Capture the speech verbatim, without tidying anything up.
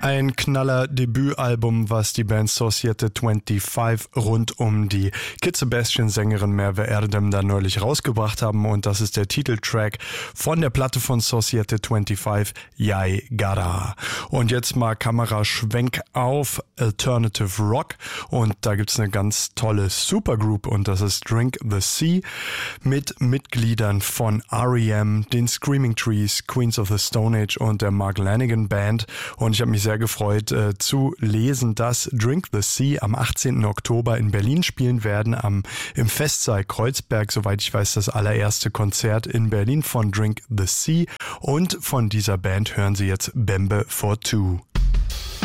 Ein knaller Debütalbum, was die Band Societe fünfundzwanzig rund um die Kid Sebastian-Sängerin Merve Erdem da neulich rausgebracht haben, und das ist der Titeltrack von der Platte von Societe fünfundzwanzig, Jai Gara. Und jetzt mal Kameraschwenk auf Alternative Rock, und da gibt's eine ganz tolle Supergroup, und das ist Drink the Sea mit Mitgliedern von R E M, den Screaming Trees, Queens of the Stone Age und der Mark Lanegan Band. Und ich habe mich sehr gefreut äh, zu lesen, dass Drink the Sea am achtzehnten Oktober in Berlin spielen werden, am im Festsaal Kreuzberg, soweit ich weiß, das allererste Konzert in Berlin von Drink the Sea. Und von dieser Band hören Sie jetzt Bembe for Two.